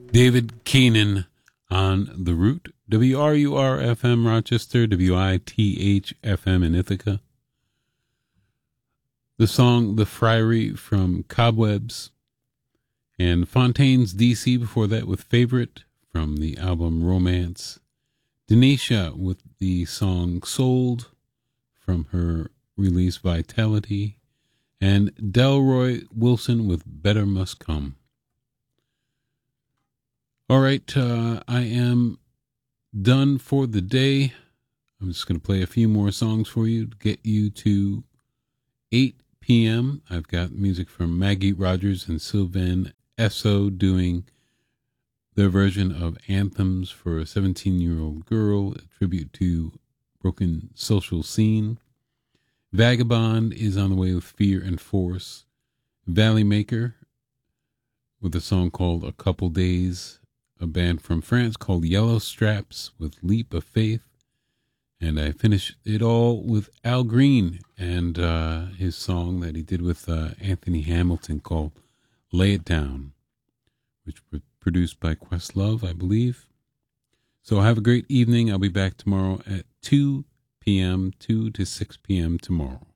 David Keenan on The Root, WRUR-FM Rochester, WITH-FM in Ithaca. The song The Friary from Cobwebs, and Fontaine's DC before that with Favorite from the album Romance. Denisha with the song Sold from her release Vitality, and Delroy Wilson with Better Must Come. All right, I am done for the day. I'm just going to play a few more songs for you to get you to 8 p.m. I've got music from Maggie Rogers and Sylvain Esso doing their version of Anthems for a 17-year-old Girl, a tribute to Broken Social Scene. Vagabond is on the way with Fear and Force. Valley Maker with a song called A Couple Days. A band from France called Yellow Straps with Leap of Faith. And I finished it all with Al Green and his song that he did with Anthony Hamilton called Lay It Down, which was produced by Questlove, I believe. So have a great evening. I'll be back tomorrow at 2 p.m., 2 to 6 p.m. tomorrow.